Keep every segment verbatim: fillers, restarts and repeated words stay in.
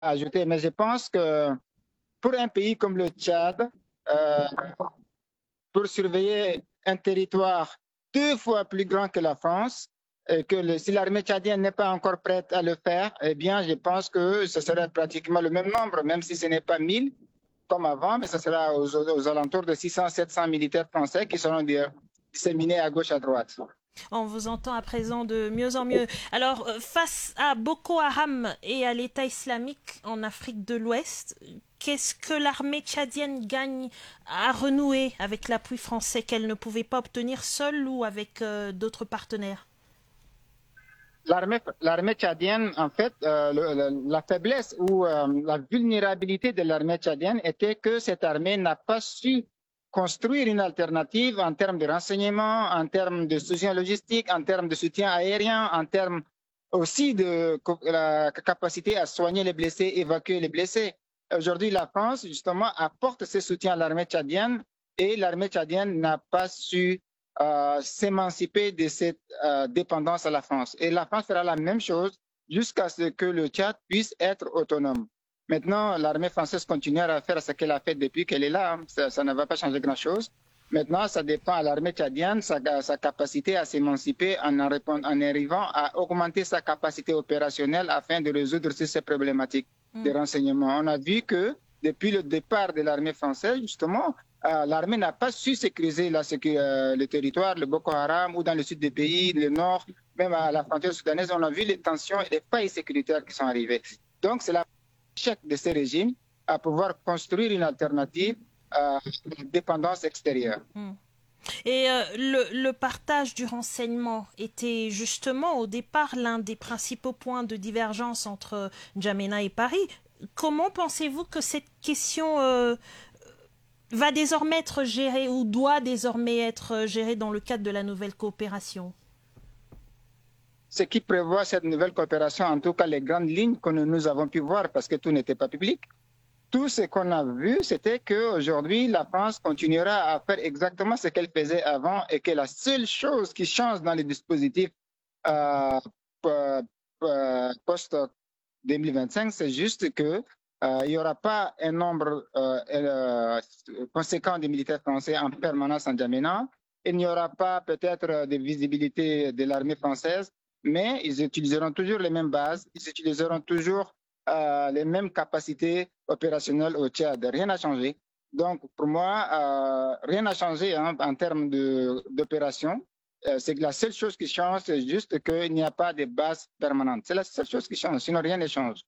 ajouter, mais je pense que pour un pays comme le Tchad, euh, pour surveiller un territoire deux fois plus grand que la France, et que le, si l'armée tchadienne n'est pas encore prête à le faire, eh bien, je pense que ce serait pratiquement le même nombre, même si ce n'est pas mille comme avant, mais ce sera aux, aux alentours de six cents, sept cents militaires français qui seront disséminés à gauche, à droite. On vous entend à présent de mieux en mieux. Alors, euh, face à Boko Haram et à l'État islamique en Afrique de l'Ouest, qu'est-ce que l'armée tchadienne gagne à renouer avec l'appui français qu'elle ne pouvait pas obtenir seule ou avec euh, d'autres partenaires? L'armée, l'armée tchadienne, en fait, euh, le, le, la faiblesse ou euh, la vulnérabilité de l'armée tchadienne était que cette armée n'a pas su construire une alternative en termes de renseignement, en termes de soutien logistique, en termes de soutien aérien, en termes aussi de la capacité à soigner les blessés, évacuer les blessés. Aujourd'hui, la France, justement, apporte ce soutien à l'armée tchadienne et l'armée tchadienne n'a pas su euh, s'émanciper de cette euh, dépendance à la France. Et la France fera la même chose jusqu'à ce que le Tchad puisse être autonome. Maintenant, l'armée française continuera à faire ce qu'elle a fait depuis qu'elle est là. Ça, ça ne va pas changer grand-chose. Maintenant, ça dépend à l'armée tchadienne, sa, sa capacité à s'émanciper en, en, en arrivant à augmenter sa capacité opérationnelle afin de résoudre ces problématiques mm. de renseignement. On a vu que depuis le départ de l'armée française, justement, euh, l'armée n'a pas su sécuriser la, euh, le territoire, le Boko Haram ou dans le sud du pays, le nord, même à la frontière soudanaise, on a vu les tensions et les failles sécuritaires qui sont arrivées. Donc, c'est l'échec de ces régimes à pouvoir construire une alternative à la dépendance extérieure. Mm. Et euh, le, le partage du renseignement était justement au départ l'un des principaux points de divergence entre N'Djamena et Paris. Comment pensez-vous que cette question euh, va désormais être gérée ou doit désormais être gérée dans le cadre de la nouvelle coopération? Ce qui prévoit cette nouvelle coopération, en tout cas les grandes lignes que nous avons pu voir parce que tout n'était pas public, tout ce qu'on a vu, c'était qu'aujourd'hui, la France continuera à faire exactement ce qu'elle faisait avant et que la seule chose qui change dans les dispositifs euh, post-deux mille vingt-cinq, c'est juste qu'il euh, n'y aura pas un nombre euh, euh, conséquent de militaires français en permanence en N'Djamena. Il n'y aura pas peut-être de visibilité de l'armée française, mais ils utiliseront toujours les mêmes bases, ils utiliseront toujours euh, les mêmes capacités opérationnelles au Tchad. Rien n'a changé. Donc, pour moi, euh, rien n'a changé hein, en termes d'opération. Euh, c'est que la seule chose qui change, c'est juste qu'il n'y a pas de base permanente. C'est la seule chose qui change, sinon rien ne change.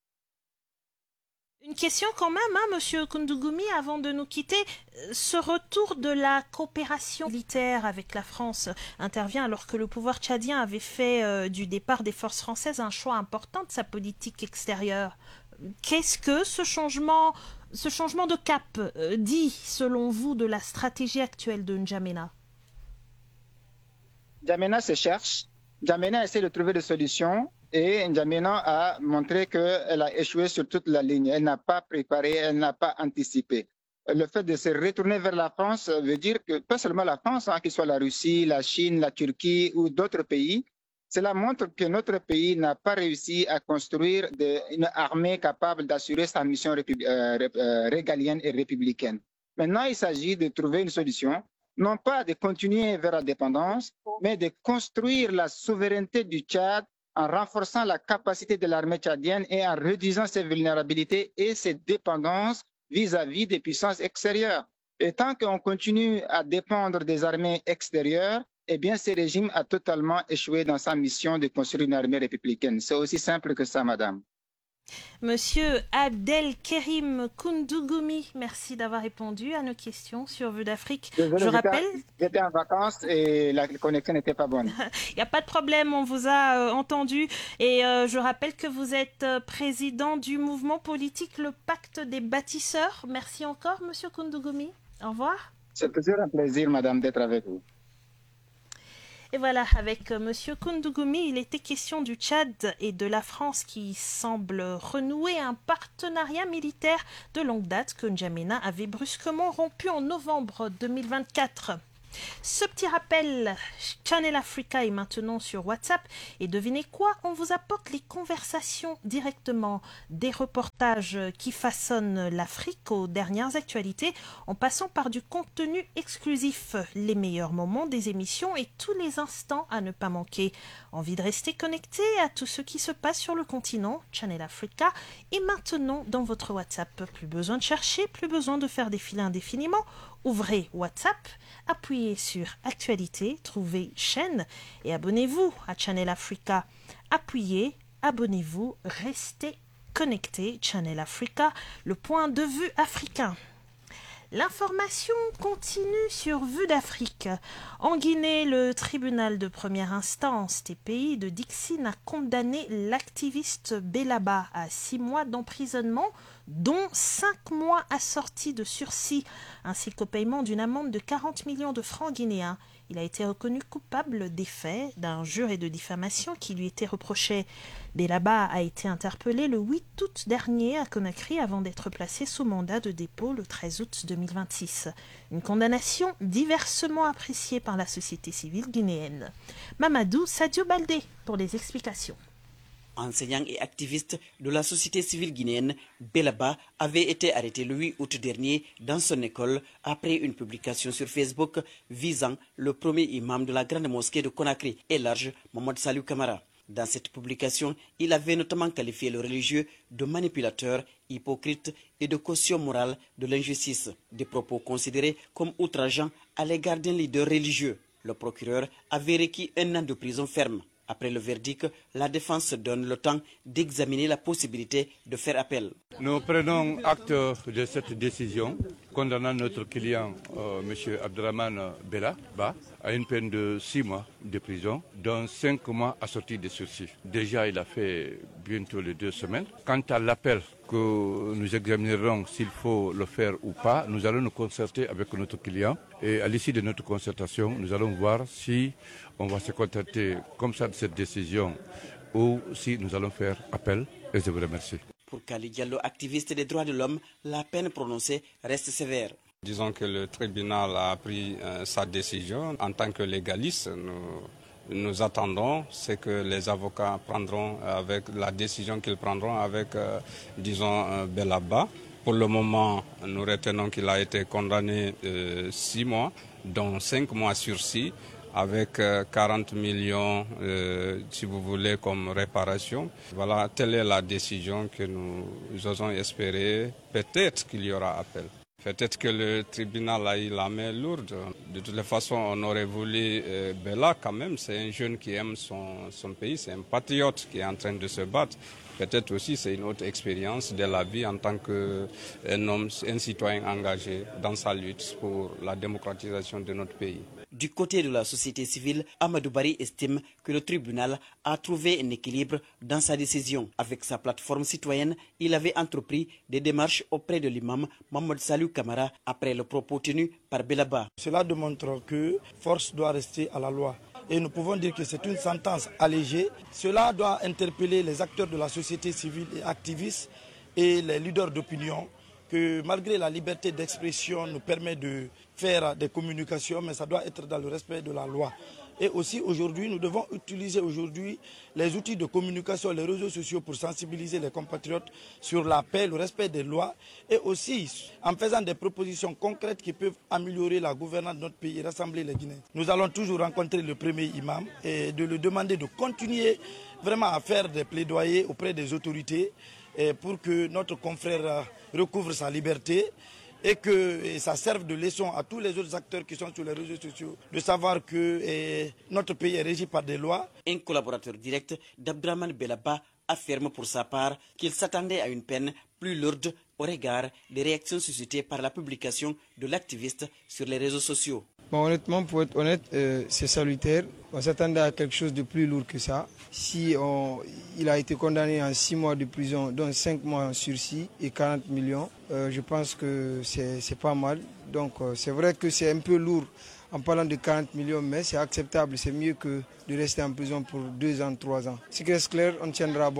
Une question quand même, hein, Monsieur Koundougoumi, avant de nous quitter. Ce retour de la coopération militaire avec la France intervient alors que le pouvoir tchadien avait fait euh, du départ des forces françaises un choix important de sa politique extérieure. Qu'est-ce que ce changement, ce changement de cap euh, dit, selon vous, de la stratégie actuelle de N'Djamena? N'Djamena se cherche. N'Djamena essaie de trouver des solutions. Et N'Djamena a montré qu'elle a échoué sur toute la ligne. Elle n'a pas préparé, elle n'a pas anticipé. Le fait de se retourner vers la France veut dire que pas seulement la France, hein, qu'il soit la Russie, la Chine, la Turquie ou d'autres pays, cela montre que notre pays n'a pas réussi à construire de, une armée capable d'assurer sa mission euh, régalienne et républicaine. Maintenant, il s'agit de trouver une solution, non pas de continuer vers la dépendance, mais de construire la souveraineté du Tchad en renforçant la capacité de l'armée tchadienne et en réduisant ses vulnérabilités et ses dépendances vis-à-vis des puissances extérieures. Et tant qu'on continue à dépendre des armées extérieures, eh bien, ce régime a totalement échoué dans sa mission de construire une armée républicaine. C'est aussi simple que ça, madame. Monsieur Abdelkerim Koundougoumi, merci d'avoir répondu à nos questions sur Vue d'Afrique. Je rappelle... J'étais en vacances et la connexion n'était pas bonne. Il n'y a pas de problème, on vous a euh, entendu. Et euh, je rappelle que vous êtes euh, président du mouvement politique Le Pacte des Bâtisseurs. Merci encore, monsieur Koundougoumi. Au revoir. C'est toujours un plaisir, madame, d'être avec vous. Et voilà, avec euh, monsieur Koundougoumi, il était question du Tchad et de la France qui semble renouer un partenariat militaire de longue date que N'Djamena avait brusquement rompu en novembre deux mille vingt-quatre. Ce petit rappel, Channel Africa est maintenant sur WhatsApp et devinez quoi, on vous apporte les conversations directement, des reportages qui façonnent l'Afrique aux dernières actualités en passant par du contenu exclusif, les meilleurs moments des émissions et tous les instants à ne pas manquer. Envie de rester connecté à tout ce qui se passe sur le continent, Channel Africa est maintenant dans votre WhatsApp. Plus besoin de chercher, plus besoin de faire défiler indéfiniment. Ouvrez WhatsApp, appuyez sur Actualité, trouvez chaîne et abonnez-vous à Channel Africa. Appuyez, abonnez-vous, restez connectés. Channel Africa, le point de vue africain. L'information continue sur Vue d'Afrique. En Guinée, le tribunal de première instance T P I de Dixine a condamné l'activiste Bellaba à six mois d'emprisonnement, dont cinq mois assortis de sursis, ainsi qu'au paiement d'une amende de quarante millions de francs guinéens. Il a été reconnu coupable des faits d'injure et de diffamation qui lui étaient reprochés. Bellaba a été interpellé le huit août dernier à Conakry avant d'être placé sous mandat de dépôt le treize août deux mille vingt-six. Une condamnation diversement appréciée par la société civile guinéenne. Mamadou Sadio Baldé pour les explications. Enseignant et activiste de la société civile guinéenne, Bellaba avait été arrêté le huit août dernier dans son école après une publication sur Facebook visant le premier imam de la grande mosquée de Conakry et large, Mohamed Salou Camara. Dans cette publication, il avait notamment qualifié le religieux de manipulateur, hypocrite et de caution morale de l'injustice, des propos considérés comme outrageants à l'égard d'un leader religieux. Le procureur avait requis un an de prison ferme. Après le verdict, la défense donne le temps d'examiner la possibilité de faire appel. Nous prenons acte de cette décision condamnant notre client, euh, M. Abdraman Bellaba, à une peine de six mois de prison, dont cinq mois assortis de sursis. Déjà, il a fait bientôt les deux semaines. Quant à l'appel que nous examinerons s'il faut le faire ou pas, nous allons nous concerter avec notre client et à l'issue de notre concertation, nous allons voir si on va se contenter comme ça de cette décision ou si nous allons faire appel. Et je vous remercie. Pour Kali Diallo, activiste des droits de l'homme, la peine prononcée reste sévère. Disons que le tribunal a pris euh, sa décision. En tant que légaliste, nous, nous attendons ce que les avocats prendront avec la décision qu'ils prendront avec, euh, disons, euh, Bellaba. Pour le moment, nous retenons qu'il a été condamné euh, six mois, dont cinq mois sursis, avec euh, quarante millions, euh, si vous voulez, comme réparation. Voilà, telle est la décision que nous osons espérer. Peut-être qu'il y aura appel. Peut-être que le tribunal a eu la main lourde. De toutes les façons, on aurait voulu euh, Bella quand même. C'est un jeune qui aime son, son pays, c'est un patriote qui est en train de se battre. Peut-être aussi c'est une autre expérience de la vie en tant qu'un homme, un citoyen engagé dans sa lutte pour la démocratisation de notre pays. Du côté de la société civile, Amadou Bari estime que le tribunal a trouvé un équilibre dans sa décision. Avec sa plateforme citoyenne, il avait entrepris des démarches auprès de l'imam Mohamed Salou Camara après le propos tenu par Bellaba. Cela démontre que force doit rester à la loi. Et nous pouvons dire que c'est une sentence allégée. Cela doit interpeller les acteurs de la société civile et activistes et les leaders d'opinion que malgré la liberté d'expression nous permet de faire des communications, mais ça doit être dans le respect de la loi. Et aussi aujourd'hui, nous devons utiliser aujourd'hui les outils de communication, les réseaux sociaux pour sensibiliser les compatriotes sur la paix, le respect des lois et aussi en faisant des propositions concrètes qui peuvent améliorer la gouvernance de notre pays et rassembler les Guinéens. Nous allons toujours rencontrer le premier imam et de lui demander de continuer vraiment à faire des plaidoyers auprès des autorités pour que notre confrère recouvre sa liberté et que et ça serve de leçon à tous les autres acteurs qui sont sur les réseaux sociaux, de savoir que et, notre pays est régi par des lois. Un collaborateur direct d'Abdraman Bellaba affirme pour sa part qu'il s'attendait à une peine plus lourde au regard des réactions suscitées par la publication de l'activiste sur les réseaux sociaux. Bon, honnêtement, pour être honnête, euh, c'est salutaire. On s'attendait à quelque chose de plus lourd que ça. Si on, il a été condamné en six mois de prison, dont cinq mois en sursis et quarante millions, euh, je pense que c'est pas mal. Donc euh, c'est vrai que c'est un peu lourd en parlant de quarante millions, mais c'est acceptable. C'est mieux que de rester en prison pour deux ans, trois ans. Ce qui est clair, on tiendra bon.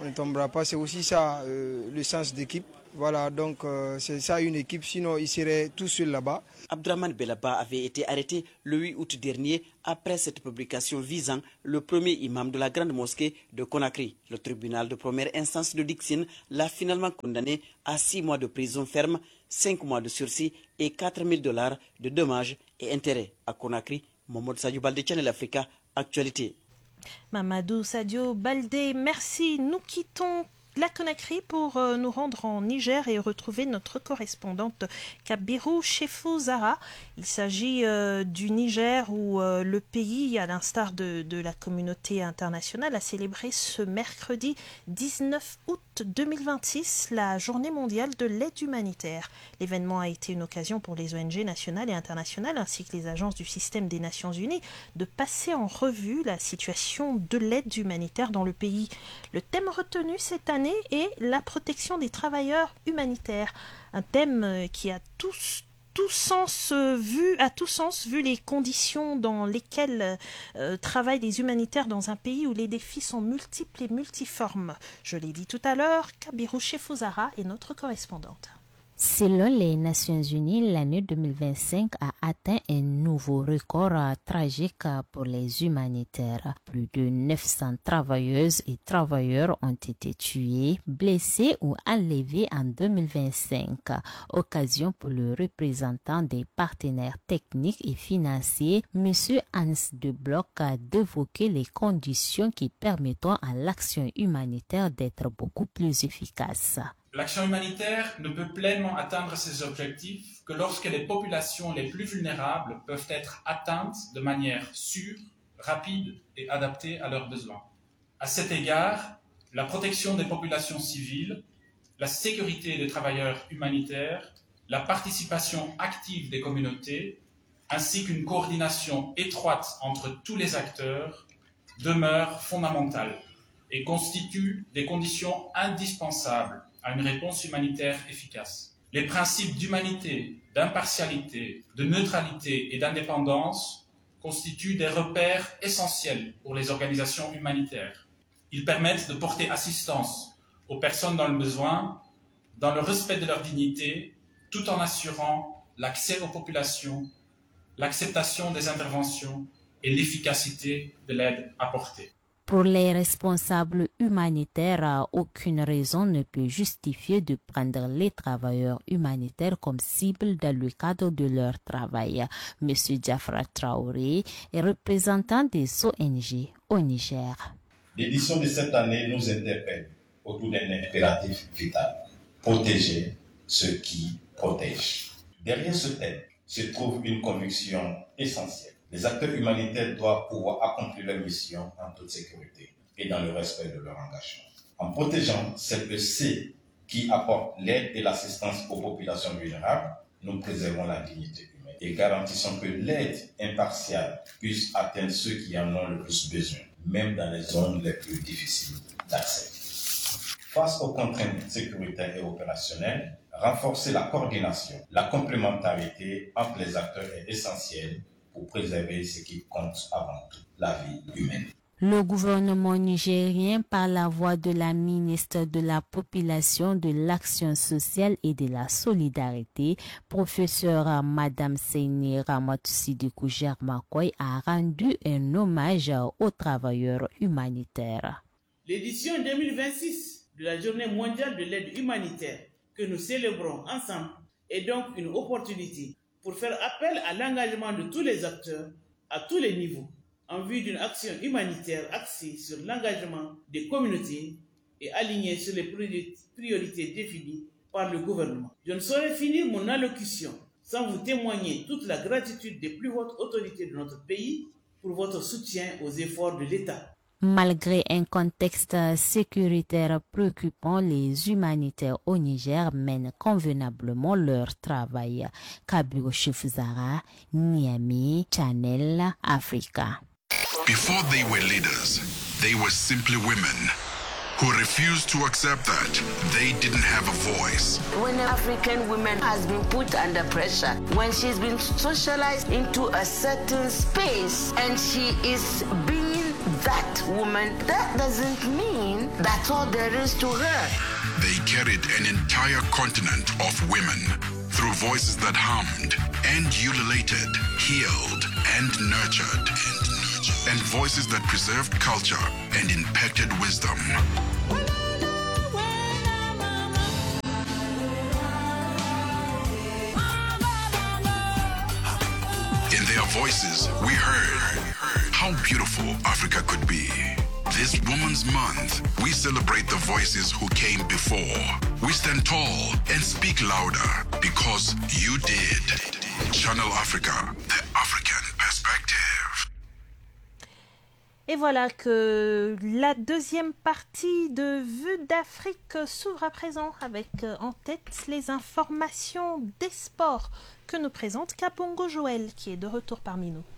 on ne tombera pas. C'est aussi ça euh, le sens d'équipe. Voilà, donc euh, c'est ça une équipe, sinon ils seraient tous seuls là-bas. Abdraman Belaba avait été arrêté le huit août dernier après cette publication visant le premier imam de la grande mosquée de Conakry. Le tribunal de première instance de Dixine l'a finalement condamné à six mois de prison ferme, cinq mois de sursis et quatre mille dollars de dommages et intérêts. À Conakry, Mohamed Sadio Baldé, Channel Africa, Actualité. Mamadou Sadio Baldé, merci. Nous quittons la Conakry pour euh, nous rendre en Niger et retrouver notre correspondante Kabirou Chefou Zara. Il s'agit euh, du Niger où euh, le pays, à l'instar de, de la communauté internationale, a célébré ce mercredi dix-neuf août deux mille vingt-six la journée mondiale de l'aide humanitaire. L'événement a été une occasion pour les O N G nationales et internationales ainsi que les agences du système des Nations Unies de passer en revue la situation de l'aide humanitaire dans le pays. Le thème retenu cette année et la protection des travailleurs humanitaires, un thème qui a tous tout sens euh, vu à tout sens vu les conditions dans lesquelles euh, travaillent les humanitaires dans un pays où les défis sont multiples et multiformes. Je l'ai dit tout à l'heure, Kabirou Chefou Zara est notre correspondante. Selon les Nations Unies, l'année deux mille vingt-cinq a atteint un nouveau record tragique pour les humanitaires. Plus de neuf cents travailleuses et travailleurs ont été tués, blessés ou enlevés en deux mille vingt-cinq. Occasion pour le représentant des partenaires techniques et financiers, M. Hans de Bloch, d'évoquer les conditions qui permettront à l'action humanitaire d'être beaucoup plus efficace. L'action humanitaire ne peut pleinement atteindre ses objectifs que lorsque les populations les plus vulnérables peuvent être atteintes de manière sûre, rapide et adaptée à leurs besoins. À cet égard, la protection des populations civiles, la sécurité des travailleurs humanitaires, la participation active des communautés, ainsi qu'une coordination étroite entre tous les acteurs demeurent fondamentales et constituent des conditions indispensables à une réponse humanitaire efficace. Les principes d'humanité, d'impartialité, de neutralité et d'indépendance constituent des repères essentiels pour les organisations humanitaires. Ils permettent de porter assistance aux personnes dans le besoin, dans le respect de leur dignité, tout en assurant l'accès aux populations, l'acceptation des interventions et l'efficacité de l'aide apportée. Pour les responsables humanitaires, aucune raison ne peut justifier de prendre les travailleurs humanitaires comme cible dans le cadre de leur travail. M. Diafra Traoré est représentant des O N G au Niger. L'édition de cette année nous interpelle autour d'un impératif vital: protéger ceux qui protègent. Derrière ce thème se trouve une conviction essentielle. Les acteurs humanitaires doivent pouvoir accomplir leur mission en toute sécurité et dans le respect de leur engagement. En protégeant celles et ceux qui apportent l'aide et l'assistance aux populations vulnérables, nous préservons la dignité humaine et garantissons que l'aide impartiale puisse atteindre ceux qui en ont le plus besoin, même dans les zones les plus difficiles d'accès. Face aux contraintes sécuritaires et opérationnelles, renforcer la coordination, la complémentarité entre les acteurs est essentiel pour préserver ce qui compte avant tout, la vie humaine. Le gouvernement nigérien, par la voix de la ministre de la Population, de l'Action sociale et de la solidarité, professeure Madame Seyni Ramatoulaye Sidiki Germakoy, a rendu un hommage aux travailleurs humanitaires. L'édition deux mille vingt-six de la Journée mondiale de l'aide humanitaire que nous célébrons ensemble est donc une opportunité pour faire appel à l'engagement de tous les acteurs à tous les niveaux en vue d'une action humanitaire axée sur l'engagement des communautés et alignée sur les priorités définies par le gouvernement. Je ne saurais finir mon allocution sans vous témoigner toute la gratitude des plus hautes autorités de notre pays pour votre soutien aux efforts de l'État. Malgré un contexte sécuritaire préoccupant, les humanitaires au Niger mènent convenablement leur travail. Kabirou Chefou Zara, Niamey, Channel Africa. Before they were leaders, they were simply women who refused to accept that they didn't have a voice. When an African woman has been put under pressure, when she's been socialized into a certain space and she is being that woman, that doesn't mean that's all there is to her. They carried an entire continent of women through voices that hummed and ululated, healed and nurtured, and, nurtured. and voices that preserved culture and impacted wisdom. In their voices, we heard how beautiful Africa could be. This Women's Month, we celebrate the voices who came before. We stand tall and speak louder because you did. Channel Africa, the African perspective. Et voilà que la deuxième partie de Vue d'Afrique s'ouvre à présent avec en tête les informations des sports que nous présente Kabongo Joël qui est de retour parmi nous.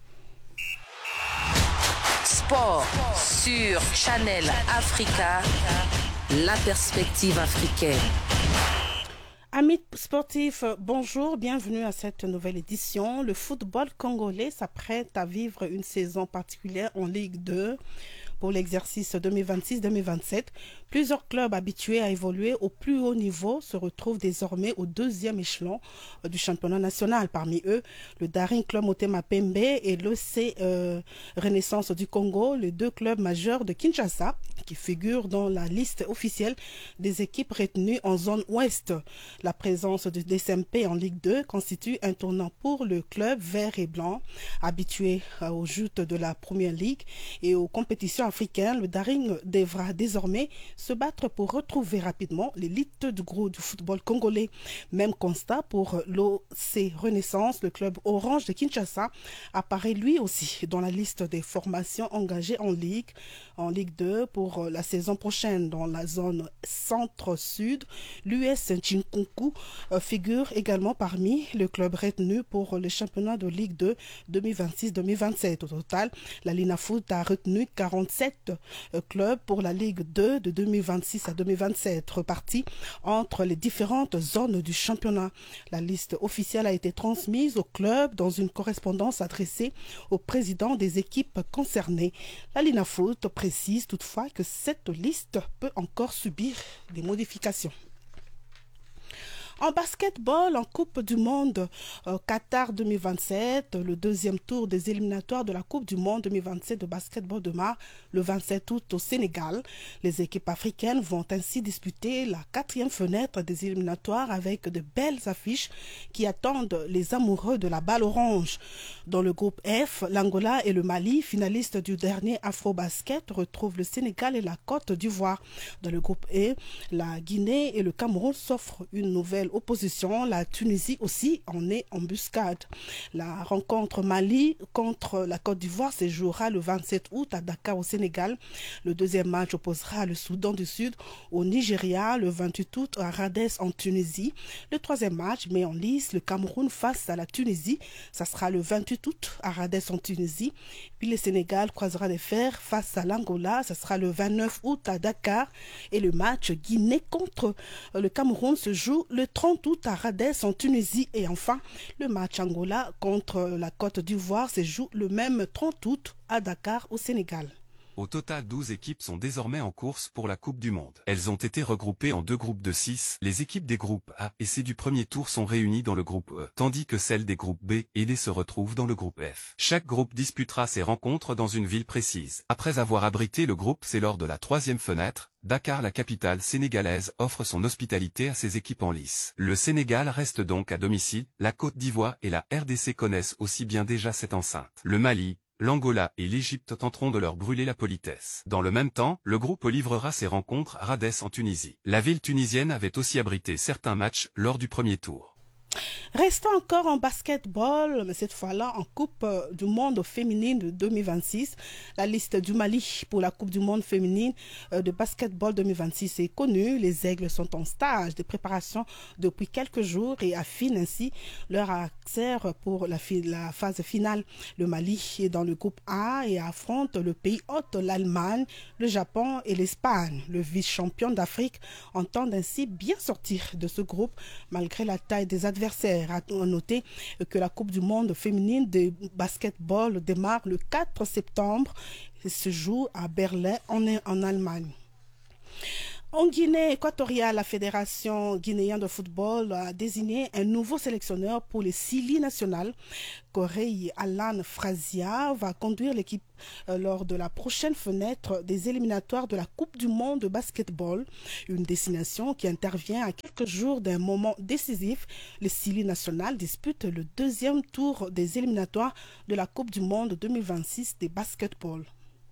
Sport sur Channel Africa, la perspective africaine. Amis sportifs, bonjour, bienvenue à cette nouvelle édition. Le football congolais s'apprête à vivre une saison particulière en Ligue deux. Pour l'exercice deux mille vingt-six deux mille vingt-sept, plusieurs clubs habitués à évoluer au plus haut niveau se retrouvent désormais au deuxième échelon du championnat national. Parmi eux, le Daring Club Motema Pembe et l'E C euh, Renaissance du Congo, les deux clubs majeurs de Kinshasa, qui figurent dans la liste officielle des équipes retenues en zone ouest. La présence du D C M P en Ligue deux constitue un tournant pour le club vert et blanc, habitué aux joutes de la Première Ligue et aux compétitions africaines. Le Daring devra désormais se battre pour retrouver rapidement l'élite du groupe du football congolais. Même constat pour l'O C Renaissance, le club orange de Kinshasa apparaît lui aussi dans la liste des formations engagées en Ligue, en Ligue deux pour la saison prochaine. Dans la zone centre-sud, l'U S Chinkonku figure également parmi les clubs retenus pour le championnat de Ligue deux deux mille vingt-six deux mille vingt-sept. Au total, la Linafoot a retenu quarante-sept clubs pour la Ligue deux de deux mille vingt-six à deux mille vingt-sept, repartis entre les différentes zones du championnat. La liste officielle a été transmise aux clubs dans une correspondance adressée au président des équipes concernées. La Linafoot précise toutefois que cette liste peut encore subir des modifications. En basketball, en Coupe du Monde euh, Qatar deux mille vingt-sept, le deuxième tour des éliminatoires de la Coupe du Monde deux mille vingt-sept de basketball démarre le vingt-sept août au Sénégal. Les équipes africaines vont ainsi disputer la quatrième fenêtre des éliminatoires avec de belles affiches qui attendent les amoureux de la balle orange. Dans le groupe F, l'Angola et le Mali, finalistes du dernier Afro-Basket, retrouvent le Sénégal et la Côte d'Ivoire. Dans le groupe E, la Guinée et le Cameroun s'offrent une nouvelle opposition. La Tunisie aussi en est embuscade. La rencontre Mali contre la Côte d'Ivoire se jouera le vingt-sept août à Dakar au Sénégal. Le deuxième match opposera le Soudan du Sud au Nigeria le vingt-huit août à Radès en Tunisie. Le troisième match met en lice le Cameroun face à la Tunisie. Ça sera le vingt-huit août à Radès en Tunisie. Puis le Sénégal croisera les fers face à l'Angola. Ça sera le vingt-neuf août à Dakar. Et le match Guinée contre le Cameroun se joue le trente août à Radès en Tunisie. Et enfin, le match Angola contre la Côte d'Ivoire se joue le même trente août à Dakar au Sénégal. Au total, douze équipes sont désormais en course pour la Coupe du Monde. Elles ont été regroupées en deux groupes de six. Les équipes des groupes A et C du premier tour sont réunies dans le groupe E, tandis que celles des groupes B et D se retrouvent dans le groupe F. Chaque groupe disputera ses rencontres dans une ville précise. Après avoir abrité le groupe C lors de la troisième fenêtre, Dakar, la capitale sénégalaise, offre son hospitalité à ses équipes en lice. Le Sénégal reste donc à domicile. La Côte d'Ivoire et la R D C connaissent aussi bien déjà cette enceinte. Le Mali, l'Angola et l'Égypte tenteront de leur brûler la politesse. Dans le même temps, le groupe livrera ses rencontres à Radès en Tunisie. La ville tunisienne avait aussi abrité certains matchs lors du premier tour. Restons encore en basketball, mais cette fois-là en Coupe du Monde féminine de deux mille vingt-six. La liste du Mali pour la Coupe du Monde féminine de basketball deux mille vingt-six est connue. Les Aigles sont en stage de préparation depuis quelques jours et affinent ainsi leur accès pour la, la phase finale. Le Mali est dans le groupe A et affronte le pays hôte, l'Allemagne, le Japon et l'Espagne. Le vice-champion d'Afrique entend ainsi bien sortir de ce groupe malgré la taille des adversaires. humanitaire. A noté que la Coupe du monde féminine de basketball démarre le quatre septembre et se joue à Berlin en, en Allemagne. En Guinée équatoriale, la Fédération guinéenne de football a désigné un nouveau sélectionneur pour les six ligues nationales. Corey Alan Frazia va conduire l'équipe euh, lors de la prochaine fenêtre des éliminatoires de la Coupe du monde de basketball. Une destination qui intervient à quelques jours d'un moment décisif. Les six ligues nationales disputent le deuxième tour des éliminatoires de la Coupe du monde deux mille vingt-six des basketball.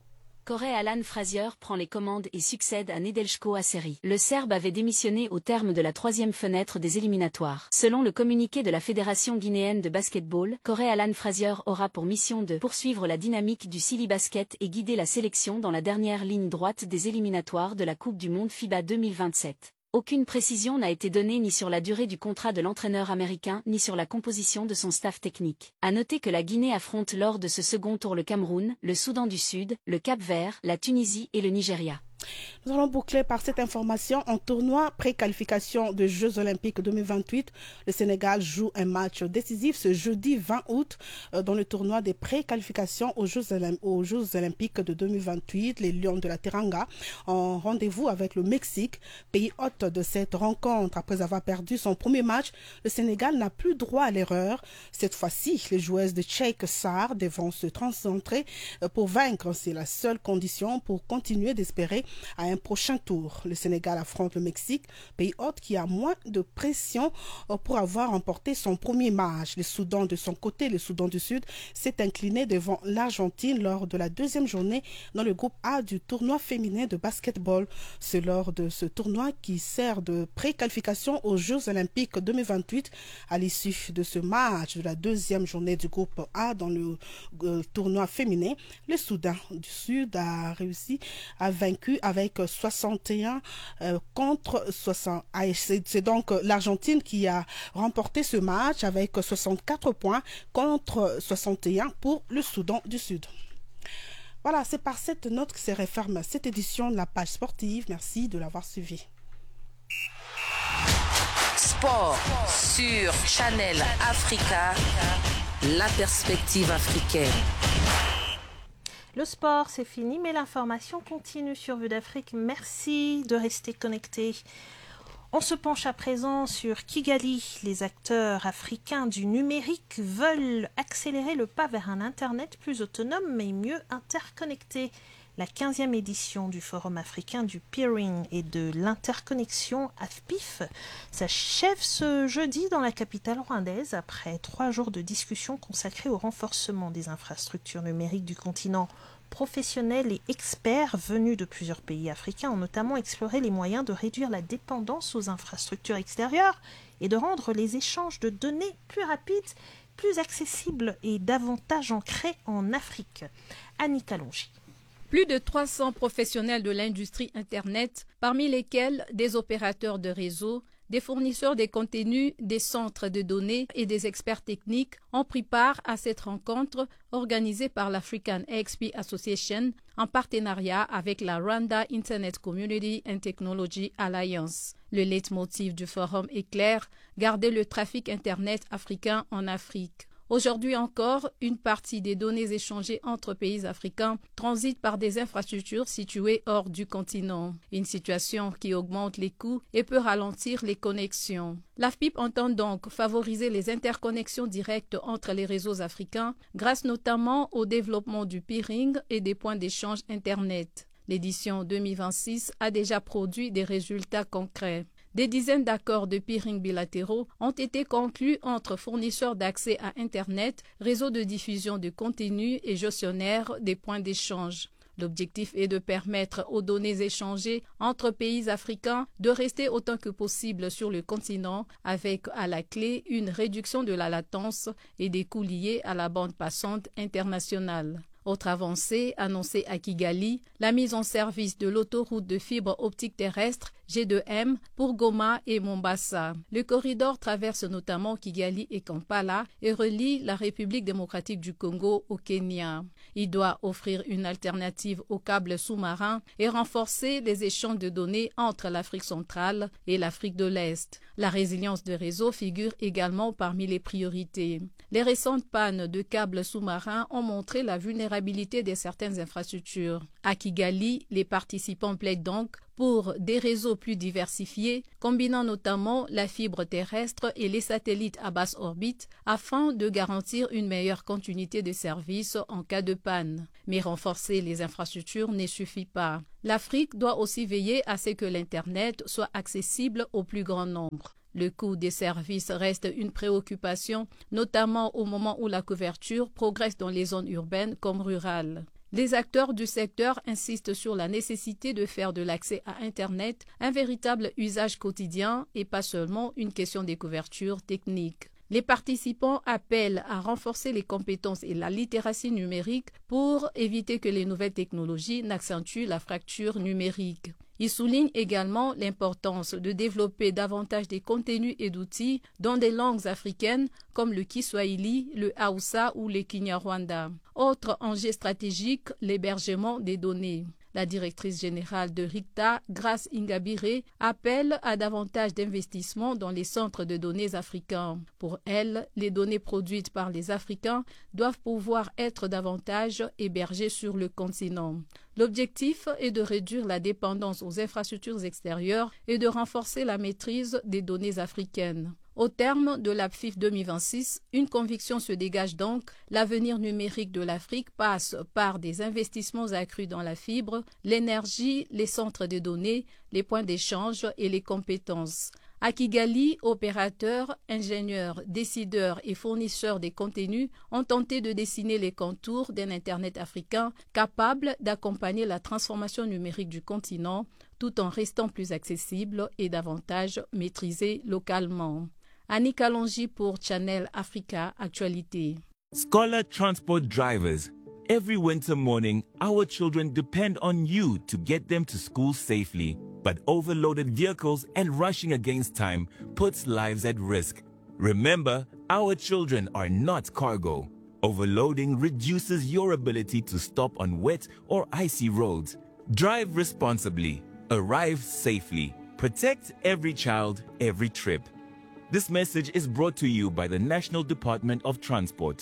Corey Alan Frazier prend les commandes et succède à Nedeljko Aseri. Le Serbe avait démissionné au terme de la troisième fenêtre des éliminatoires. Selon le communiqué de la Fédération guinéenne de basketball, Corey Alan Frazier aura pour mission de poursuivre la dynamique du Silly Basket et guider la sélection dans la dernière ligne droite des éliminatoires de la Coupe du monde FIBA deux mille vingt-sept. Aucune précision n'a été donnée ni sur la durée du contrat de l'entraîneur américain ni sur la composition de son staff technique. À noter que la Guinée affronte lors de ce second tour le Cameroun, le Soudan du Sud, le Cap-Vert, la Tunisie et le Nigeria. Nous allons boucler par cette information en tournoi pré-qualification des Jeux Olympiques deux mille vingt-huit. Le Sénégal joue un match décisif ce jeudi vingt août dans le tournoi des pré-qualifications aux Jeux, aux Jeux Olympiques de deux mille vingt-huit. Les Lions de la Teranga ont rendez-vous avec le Mexique, pays hôte de cette rencontre. Après avoir perdu son premier match, le Sénégal n'a plus droit à l'erreur. Cette fois-ci, les joueuses de Cheikh Sarr devront se concentrer pour vaincre. C'est la seule condition pour continuer d'espérer à un prochain tour. Le Sénégal affronte le Mexique, pays hôte qui a moins de pression pour avoir remporté son premier match. Le Soudan de son côté, le Soudan du Sud, s'est incliné devant l'Argentine lors de la deuxième journée dans le groupe A du tournoi féminin de basketball. C'est lors de ce tournoi qui sert de pré-qualification aux Jeux Olympiques deux mille vingt-huit. À l'issue de ce match de la deuxième journée du groupe A dans le euh, tournoi féminin, le Soudan du Sud a réussi à vaincre avec soixante et un euh, contre soixante. C'est donc l'Argentine qui a remporté ce match avec soixante-quatre points contre soixante et un pour le Soudan du Sud. Voilà, c'est par cette note que se referme cette édition de la page sportive. Merci de l'avoir suivi. Sport sur Channel Africa, la perspective africaine. Le sport, c'est fini, mais l'information continue sur Vue d'Afrique. Merci de rester connectés. On se penche à présent sur Kigali. Les acteurs africains du numérique veulent accélérer le pas vers un Internet plus autonome mais mieux interconnecté. La quinzième édition du Forum africain du peering et de l'interconnexion A F P I F s'achève ce jeudi dans la capitale rwandaise après trois jours de discussions consacrées au renforcement des infrastructures numériques du continent. Professionnels et experts venus de plusieurs pays africains ont notamment exploré les moyens de réduire la dépendance aux infrastructures extérieures et de rendre les échanges de données plus rapides, plus accessibles et davantage ancrés en Afrique. Annie Kalonji. Plus de trois cents professionnels de l'industrie Internet, parmi lesquels des opérateurs de réseau, des fournisseurs de contenus, des centres de données et des experts techniques ont pris part à cette rencontre organisée par l'African A X P Association en partenariat avec la Rwanda Internet Community and Technology Alliance. Le leitmotiv du forum est clair, garder le trafic Internet africain en Afrique. Aujourd'hui encore, une partie des données échangées entre pays africains transitent par des infrastructures situées hors du continent. Une situation qui augmente les coûts et peut ralentir les connexions. L'A F P I P entend donc favoriser les interconnexions directes entre les réseaux africains grâce notamment au développement du peering et des points d'échange Internet. L'édition deux mille vingt-six a déjà produit des résultats concrets. Des dizaines d'accords de peering bilatéraux ont été conclus entre fournisseurs d'accès à Internet, réseaux de diffusion de contenu et gestionnaires des points d'échange. L'objectif est de permettre aux données échangées entre pays africains de rester autant que possible sur le continent avec à la clé une réduction de la latence et des coûts liés à la bande passante internationale. Autre avancée annoncée à Kigali, la mise en service de l'autoroute de fibre optique terrestre G deux M pour Goma et Mombasa. Le corridor traverse notamment Kigali et Kampala et relie la République démocratique du Congo au Kenya. Il doit offrir une alternative aux câbles sous-marins et renforcer les échanges de données entre l'Afrique centrale et l'Afrique de l'Est. La résilience de réseau figure également parmi les priorités. Les récentes pannes de câbles sous-marins ont montré la vulnérabilité de certaines infrastructures. À Kigali, les participants plaident donc pour des réseaux plus diversifiés, combinant notamment la fibre terrestre et les satellites à basse orbite afin de garantir une meilleure continuité de service en cas de panne. Mais renforcer les infrastructures ne suffit pas. L'Afrique doit aussi veiller à ce que l'Internet soit accessible au plus grand nombre. Le coût des services reste une préoccupation, notamment au moment où la couverture progresse dans les zones urbaines comme rurales. Les acteurs du secteur insistent sur la nécessité de faire de l'accès à Internet un véritable usage quotidien et pas seulement une question des couvertures techniques. Les participants appellent à renforcer les compétences et la littératie numérique pour éviter que les nouvelles technologies n'accentuent la fracture numérique. Ils soulignent également l'importance de développer davantage des contenus et d'outils dans des langues africaines comme le Kiswahili, le Hausa ou le Kinyarwanda. Autre enjeu stratégique, l'hébergement des données. La directrice générale de RICTA, Grace Ingabire, appelle à davantage d'investissements dans les centres de données africains. Pour elle, les données produites par les Africains doivent pouvoir être davantage hébergées sur le continent. L'objectif est de réduire la dépendance aux infrastructures extérieures et de renforcer la maîtrise des données africaines. Au terme de l'A P F I F deux mille vingt-six, une conviction se dégage donc, l'avenir numérique de l'Afrique passe par des investissements accrus dans la fibre, l'énergie, les centres de données, les points d'échange et les compétences. À Kigali, opérateurs, ingénieurs, décideurs et fournisseurs des contenus ont tenté de dessiner les contours d'un Internet africain capable d'accompagner la transformation numérique du continent tout en restant plus accessible et davantage maîtrisé localement. Annie Kalonji pour Channel Africa Actualité. Scholar Transport drivers, every winter morning, our children depend on you to get them to school safely. But overloaded vehicles and rushing against time puts lives at risk. Remember, our children are not cargo. Overloading reduces your ability to stop on wet or icy roads. Drive responsibly. Arrive safely. Protect every child, every trip. This message is brought to you by the National Department of Transport.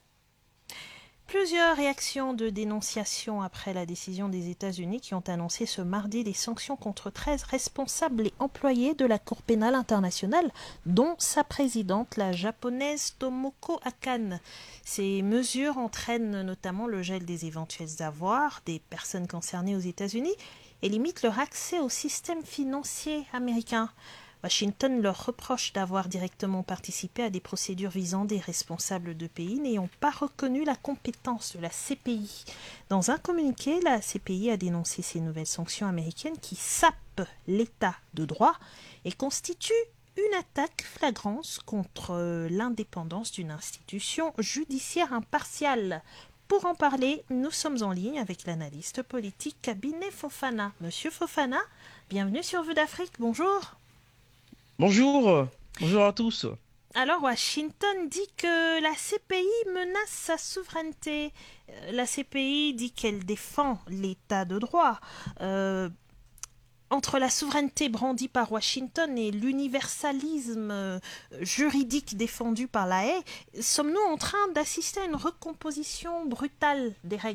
Plusieurs réactions de dénonciation après la décision des États-Unis qui ont annoncé ce mardi des sanctions contre treize responsables et employés de la Cour pénale internationale, dont sa présidente, la japonaise Tomoko Akane. Ces mesures entraînent notamment le gel des éventuels avoirs des personnes concernées aux États-Unis et limitent leur accès au système financier américain. Washington leur reproche d'avoir directement participé à des procédures visant des responsables de pays n'ayant pas reconnu la compétence de la C P I. Dans un communiqué, la C P I a dénoncé ces nouvelles sanctions américaines qui sapent l'état de droit et constituent une attaque flagrante contre l'indépendance d'une institution judiciaire impartiale. Pour en parler, nous sommes en ligne avec l'analyste politique Kabinet Fofana. Monsieur Fofana, bienvenue sur Vue d'Afrique, bonjour. Bonjour, bonjour à tous. Alors, Washington dit que la C P I menace sa souveraineté. La C P I dit qu'elle défend l'état de droit. Euh, entre la souveraineté brandie par Washington et l'universalisme juridique défendu par la haie, sommes-nous en train d'assister à une recomposition brutale des règles ?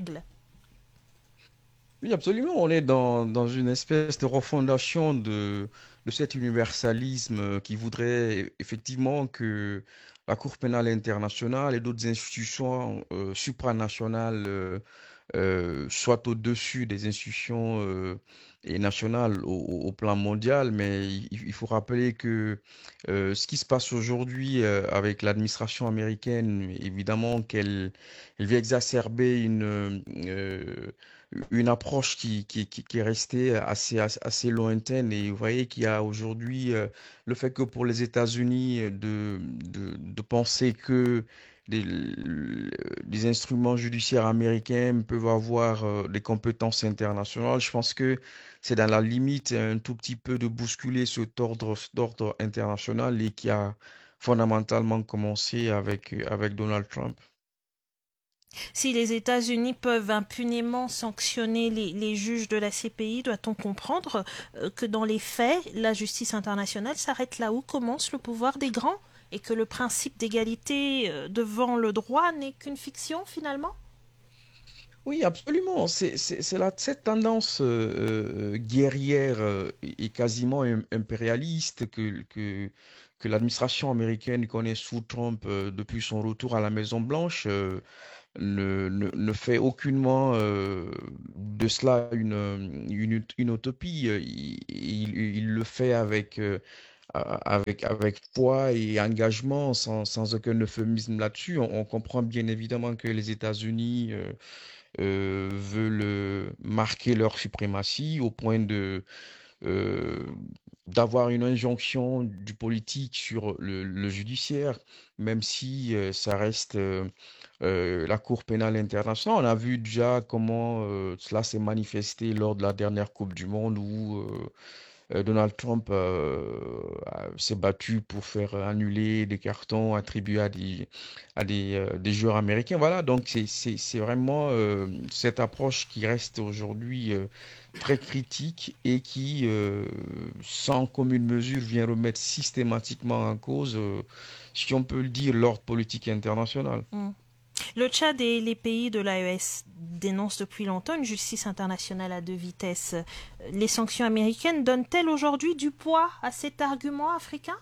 Oui, absolument. On est dans, dans une espèce de refondation de, de cet universalisme qui voudrait effectivement que la Cour pénale internationale et d'autres institutions euh, supranationales euh, euh, soient au-dessus des institutions euh, et nationales au, au plan mondial. Mais il, il faut rappeler que euh, ce qui se passe aujourd'hui euh, avec l'administration américaine, évidemment qu'elle elle vient exacerber une... Euh, une approche qui, qui, qui est restée assez, assez lointaine. Et vous voyez qu'il y a aujourd'hui euh, le fait que pour les États-Unis de, de, de penser que des, des instruments judiciaires américains peuvent avoir euh, des compétences internationales. Je pense que c'est dans la limite un tout petit peu de bousculer cet ordre, d'ordre international et qui a fondamentalement commencé avec, avec Donald Trump. Si les États-Unis peuvent impunément sanctionner les, les juges de la C P I, doit-on comprendre euh, que dans les faits, la justice internationale s'arrête là où commence le pouvoir des grands et que le principe d'égalité euh, devant le droit n'est qu'une fiction finalement? Oui, absolument. C'est, c'est, c'est la, cette tendance euh, guerrière euh, et quasiment im- impérialiste que, que, que l'administration américaine connaît sous Trump euh, depuis son retour à la Maison-Blanche. Euh, ne, ne, ne fait aucunement euh, de cela une, une, une utopie. Il, il, il le fait avec, euh, avec, avec foi et engagement, sans, sans aucun euphémisme là-dessus. On, on comprend bien évidemment que les États-Unis euh, euh, veulent euh, marquer leur suprématie au point de... euh, d'avoir une injonction du politique sur le, le judiciaire, même si euh, ça reste euh, euh, la Cour pénale internationale. On a vu déjà comment euh, cela s'est manifesté lors de la dernière Coupe du Monde où euh, euh, Donald Trump euh, a- s'est battu pour faire annuler des cartons attribués à des, à des, euh, des joueurs américains. Voilà, donc c'est c'est- c'est vraiment euh, cette approche qui reste aujourd'hui euh, très critique et qui, euh, sans commune mesure, vient remettre systématiquement en cause, euh, si on peut le dire, l'ordre politique international. Mm. Le Tchad et les pays de l'A E S dénoncent depuis longtemps une justice internationale à deux vitesses. Les sanctions américaines donnent-elles aujourd'hui du poids à cet argument africain?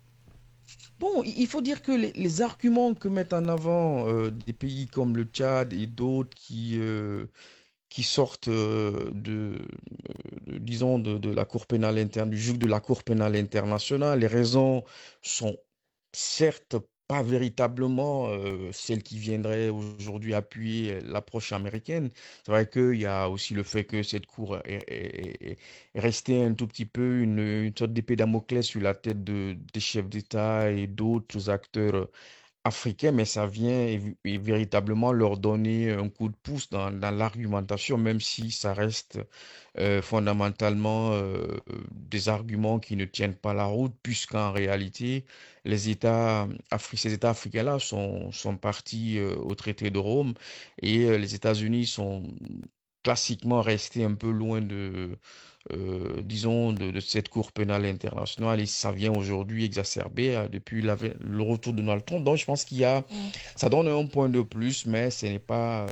Bon, il il faut dire que les, les arguments que mettent en avant euh, des pays comme le Tchad et d'autres qui, euh, qui sortent euh, de, de- disons, de, de la Cour pénale interne, du joug de la Cour pénale internationale, les raisons sont certes pas véritablement euh, celles qui viendraient aujourd'hui appuyer l'approche américaine. C'est vrai qu'il y a aussi le fait que cette Cour est, est- est- est restée un tout petit peu une, une sorte d'épée Damoclès sur la tête de, des chefs d'État et d'autres acteurs africains, mais ça vient évi- et véritablement leur donner un coup de pouce dans, dans l'argumentation, même si ça reste euh, fondamentalement euh, des arguments qui ne tiennent pas la route, puisqu'en réalité, les États, Afri- ces États africains-là sont, sont partis euh, au traité de Rome et euh, les États-Unis sont classiquement restés un peu loin de, euh, disons, de, de cette Cour pénale internationale et ça vient aujourd'hui exacerber euh, depuis la- le retour de Donald Trump. Donc je pense qu'il y a, Mm. ça donne un point de plus, mais ce n'est pas euh,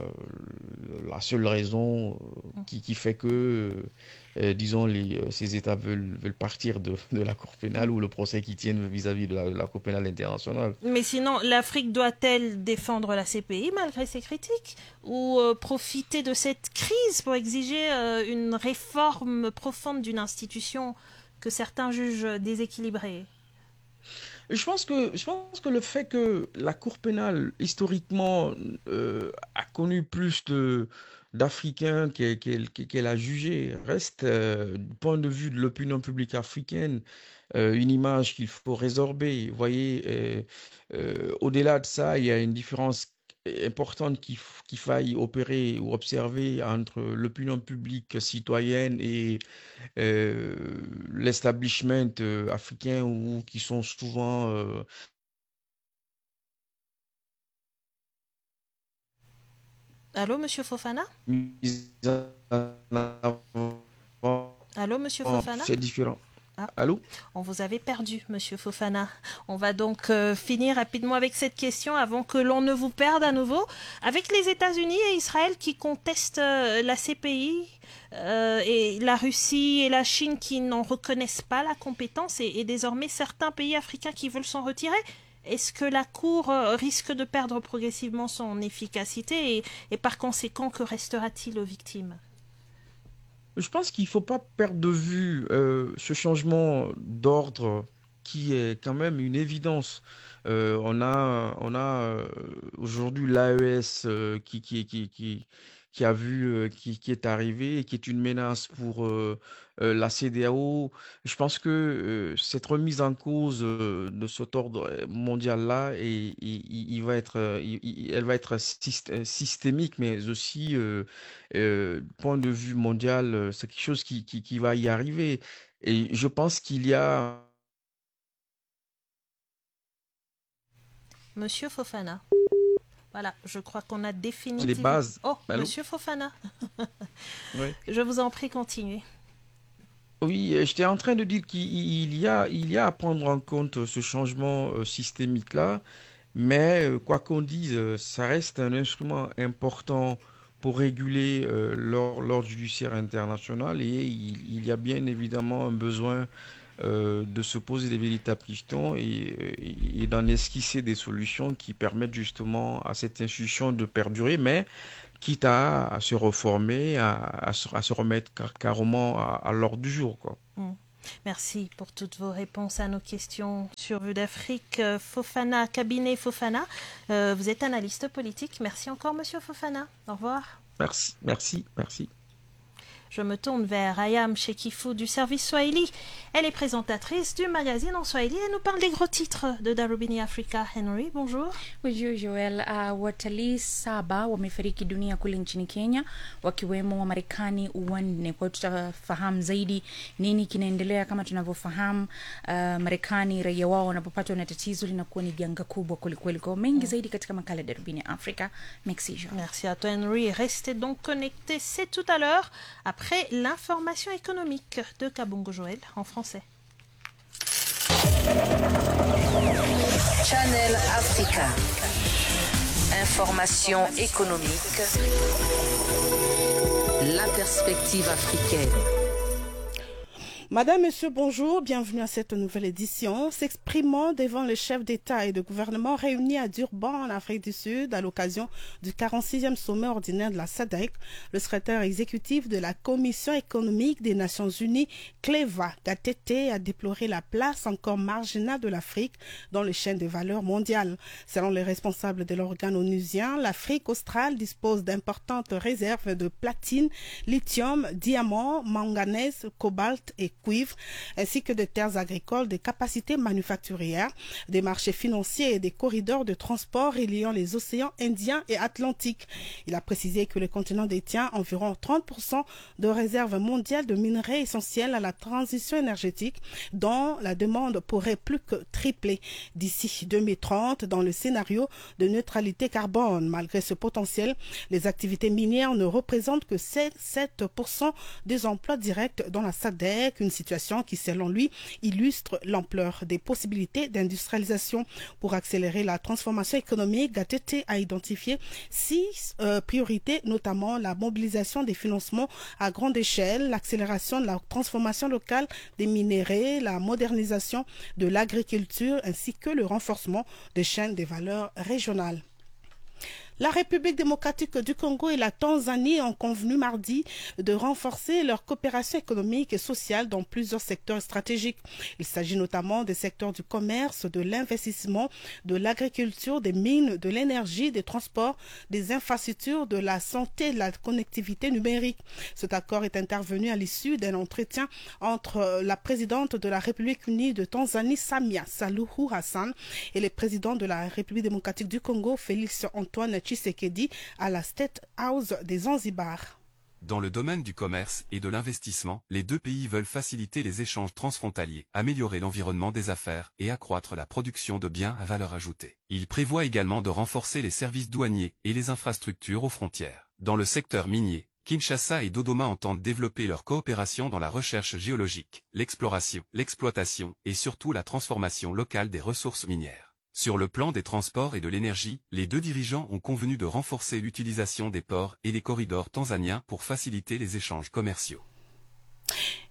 la seule raison euh, qui, qui fait que, euh, euh, disons, les, euh, ces États veulent, veulent partir de, de la Cour pénale ou le procès qu'ils tiennent vis-à-vis de la, de la Cour pénale internationale. Mais sinon, l'Afrique doit-elle défendre la C P I malgré ses critiques ou euh, profiter de cette crise pour exiger euh, une réforme profonde d'une institution que certains jugent déséquilibrée? Je pense que, je pense que le fait que la Cour pénale, historiquement, euh, a connu plus de, d'Africains qu'elle qu'elle- qu'elle a jugé reste, euh, du point de vue de l'opinion publique africaine, euh, une image qu'il faut résorber. Vous voyez, euh, euh, au-delà de ça, il y a une différence importante qu'il f- qu'il faille opérer ou observer entre l'opinion publique citoyenne et euh, l'establishment euh, africain ou qui sont souvent euh, Allô, monsieur Fofana? mis en avant. Allô, monsieur Fofana? C'est différent. Ah, Allô? on vous avait perdu, monsieur Fofana. On va donc euh, finir rapidement avec cette question avant que l'on ne vous perde à nouveau. Avec les États-Unis et Israël qui contestent euh, la C P I euh, et la Russie et la Chine qui n'en reconnaissent pas la compétence et, et désormais certains pays africains qui veulent s'en retirer, est-ce que la Cour euh, risque de perdre progressivement son efficacité et, et par conséquent, que restera-t-il aux victimes? Je pense qu'il ne faut pas perdre de vue euh, ce changement d'ordre qui est quand même une évidence. Euh, on a, on a euh, aujourd'hui l'A E S euh, qui, qui, qui, qui, qui a vu, euh, qui, qui est arrivé et qui est une menace pour euh, euh, la CEDEAO. Je pense que euh, cette remise en cause euh, de cet ordre mondial-là, et, et- il, il va être, euh, il- il- elle va être syst- euh, systémique, mais aussi, euh, euh, du point de vue mondial, euh, c'est quelque chose qui, qui, qui va y arriver. Et je pense qu'il y a Monsieur Fofana. Voilà, je crois qu'on a les définitivement... bases. Oh, Allô? Monsieur Fofana. Oui. Je vous en prie, continuez. Oui, euh, j'étais en train de dire qu'il il y a, il y a à prendre en compte euh, ce changement euh, systémique-là, mais euh, quoi qu'on dise, euh, ça reste un instrument important pour réguler euh, l'or- l'ordre judiciaire international, et il, il y a bien évidemment un besoin euh, de se poser des véritables questions, et, et- et d'en esquisser des solutions qui permettent justement à cette institution de perdurer, mais quitte à, à se reformer, à, à se, à se remettre car- carrément à, à l'ordre du jour, quoi. Mm. Merci pour toutes vos réponses à nos questions sur Vue d'Afrique. Euh, Fofana, cabinet Fofana, euh, vous êtes analyste politique. Merci encore, Monsieur Fofana. Au revoir. Merci, merci, merci. Je me tourne vers Ayam Shekifou du service Swahili. Elle est présentatrice du magazine en Swahili et nous parle des gros titres de Darubini Africa. Henry, bonjour. Ujio Joel, uh, watalii saba wamefariki dunia kule nchini Kenya, wakiwemo wa Marekani wanne. Kwa tutafahamu zaidi nini kinaendelea. Kama tunavyofahamu, uh, Marekani raia wao wanapopatwa na tatizo linakuwa ni janga kubwa kwelikweli. Kwa mengi zaidi katika makala ya Darubini Africa. Merci Joel. Merci à toi Henry. Restez donc connectés, c'est tout à l'heure, après l'information économique de Kabongo Joël en français. Channel Africa. Information économique. La perspective africaine. Madame, Monsieur, bonjour, bienvenue à cette nouvelle édition. S'exprimant devant les chefs d'État et de gouvernement réunis à Durban, en Afrique du Sud, à l'occasion du quarante-sixième sommet ordinaire de la S A D C, le secrétaire exécutif de la Commission économique des Nations Unies, Cleva Gatete, a déploré la place encore marginale de l'Afrique dans les chaînes de valeur mondiales. Selon les responsables de l'organe onusien, l'Afrique australe dispose d'importantes réserves de platine, lithium, diamant, manganèse, cobalt et cuivre, ainsi que de terres agricoles, des capacités manufacturières, des marchés financiers et des corridors de transport reliant les océans Indien et Atlantique. Il a précisé que le continent détient environ trente pour cent de réserves mondiales de minerais essentiels à la transition énergétique, dont la demande pourrait plus que tripler d'ici deux mille trente dans le scénario de neutralité carbone. Malgré ce potentiel, les activités minières ne représentent que sept pour cent des emplois directs dans la S A D C, une situation qui, selon lui, illustre l'ampleur des possibilités d'industrialisation. Pour accélérer la transformation économique, Gatete a identifié six euh, priorités, notamment la mobilisation des financements à grande échelle, l'accélération de la transformation locale des minéraux, la modernisation de l'agriculture ainsi que le renforcement des chaînes de valeur régionales. La République démocratique du Congo et la Tanzanie ont convenu mardi de renforcer leur coopération économique et sociale dans plusieurs secteurs stratégiques. Il s'agit notamment des secteurs du commerce, de l'investissement, de l'agriculture, des mines, de l'énergie, des transports, des infrastructures, de la santé et de la connectivité numérique. Cet accord est intervenu à l'issue d'un entretien entre la présidente de la République unie de Tanzanie, Samia Suluhu Hassan, et le président de la République démocratique du Congo, Félix Antoine Tshisekedi, à la State House des Zanzibar. Dans le domaine du commerce et de l'investissement, les deux pays veulent faciliter les échanges transfrontaliers, améliorer l'environnement des affaires et accroître la production de biens à valeur ajoutée. Ils prévoient également de renforcer les services douaniers et les infrastructures aux frontières. Dans le secteur minier, Kinshasa et Dodoma entendent développer leur coopération dans la recherche géologique, l'exploration, l'exploitation et surtout la transformation locale des ressources minières. Sur le plan des transports et de l'énergie, les deux dirigeants ont convenu de renforcer l'utilisation des ports et des corridors tanzaniens pour faciliter les échanges commerciaux.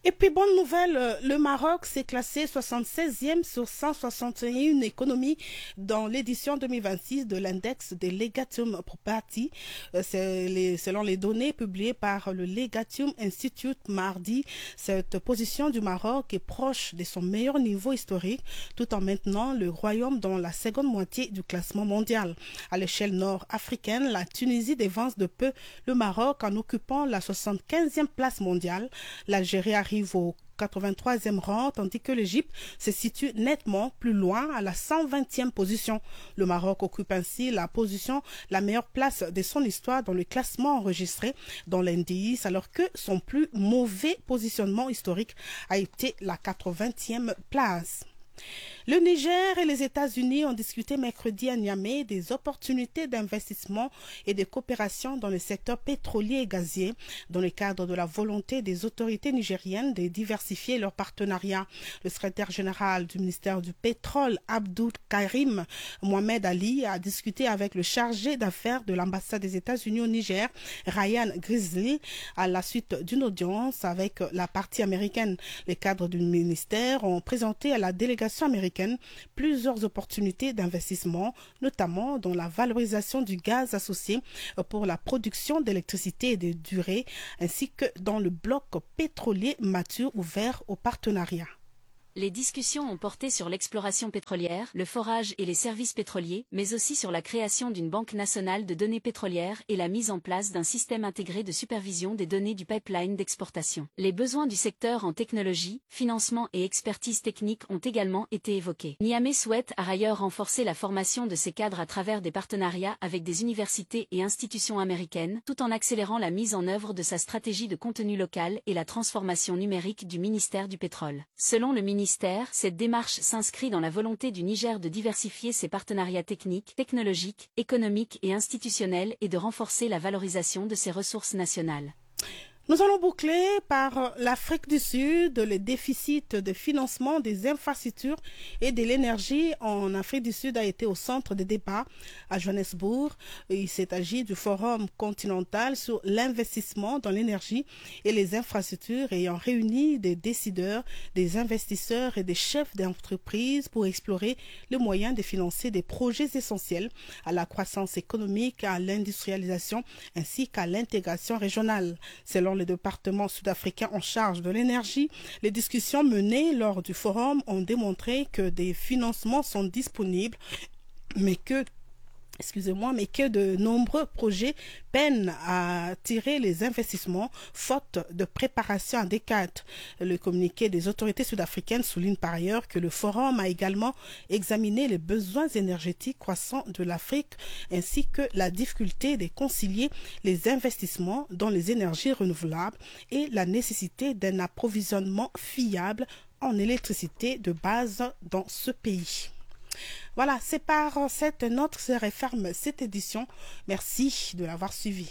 Et puis, bonne nouvelle, le Maroc s'est classé soixante-seizième sur cent soixante et une économies dans l'édition deux mille vingt-six de l'index des Legatum Property. C'est les, selon les données publiées par le Legatum Institute mardi, cette position du Maroc est proche de son meilleur niveau historique, tout en maintenant le royaume dans la seconde moitié du classement mondial. À l'échelle nord-africaine, la Tunisie dévance de peu le Maroc en occupant la soixante-quinzième place mondiale. L'Algérie arrive au quatre-vingt-troisième rang, tandis que l'Égypte se situe nettement plus loin à la cent vingtième position. Le Maroc occupe ainsi la position, la meilleure place de son histoire dans le classement enregistré dans l'indice, alors que son plus mauvais positionnement historique a été la quatre-vingtième place. Le Niger et les États-Unis ont discuté mercredi à Niamey des opportunités d'investissement et de coopération dans le secteur pétrolier et gazier, dans le cadre de la volonté des autorités nigériennes de diversifier leurs partenariats. Le secrétaire général du ministère du Pétrole, Abdou Karim Mohamed Ali, a discuté avec le chargé d'affaires de l'ambassade des États-Unis au Niger, Ryan Grizzly, à la suite d'une audience avec la partie américaine. Les cadres du ministère ont présenté à la délégation américaine plusieurs opportunités d'investissement, notamment dans la valorisation du gaz associé pour la production d'électricité et de durée, ainsi que dans le bloc pétrolier mature ouvert au partenariat. Les discussions ont porté sur l'exploration pétrolière, le forage et les services pétroliers, mais aussi sur la création d'une banque nationale de données pétrolières et la mise en place d'un système intégré de supervision des données du pipeline d'exportation. Les besoins du secteur en technologie, financement et expertise technique ont également été évoqués. Niamey souhaite par ailleurs renforcer la formation de ses cadres à travers des partenariats avec des universités et institutions américaines, tout en accélérant la mise en œuvre de sa stratégie de contenu local et la transformation numérique du ministère du Pétrole. Selon le ministère, cette démarche s'inscrit dans la volonté du Niger de diversifier ses partenariats techniques, technologiques, économiques et institutionnels et de renforcer la valorisation de ses ressources nationales. Nous allons boucler par l'Afrique du Sud. Le déficit de financement des infrastructures et de l'énergie en Afrique du Sud a été au centre des débats à Johannesburg. Il s'est agi du forum continental sur l'investissement dans l'énergie et les infrastructures ayant réuni des décideurs, des investisseurs et des chefs d'entreprise pour explorer les moyens de financer des projets essentiels à la croissance économique, à l'industrialisation ainsi qu'à l'intégration régionale. Selon le département sud-africain en charge de l'énergie, les discussions menées lors du forum ont démontré que des financements sont disponibles, mais que Excusez-moi, mais que de nombreux projets peinent à attirer les investissements faute de préparation adéquate. Le communiqué des autorités sud-africaines souligne par ailleurs que le forum a également examiné les besoins énergétiques croissants de l'Afrique ainsi que la difficulté de concilier les investissements dans les énergies renouvelables et la nécessité d'un approvisionnement fiable en électricité de base dans ce pays. Voilà, c'est par cette note que se referme cette édition. Merci de l'avoir suivi.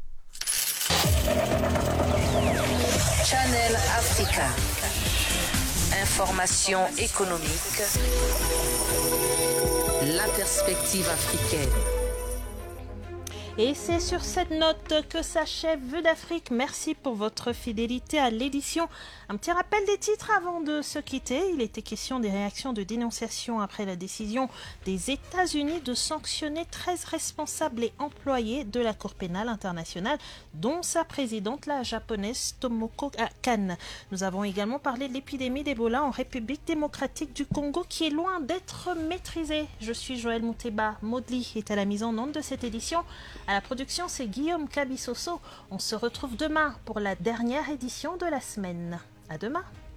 Channel Africa. Information économique. La perspective africaine. Et c'est sur cette note que s'achève Vue d'Afrique. Merci pour votre fidélité à l'édition. Un petit rappel des titres avant de se quitter. Il était question des réactions de dénonciation après la décision des États-Unis de sanctionner treize responsables et employés de la Cour pénale internationale, dont sa présidente, la japonaise Tomoko Kan. Nous avons également parlé de l'épidémie d'Ebola en République démocratique du Congo qui est loin d'être maîtrisée. Je suis Joël Mouteba. Maudli est à la mise en onde de cette édition. À la production, c'est Guillaume Cabissoso. On se retrouve demain pour la dernière édition de la semaine. À demain.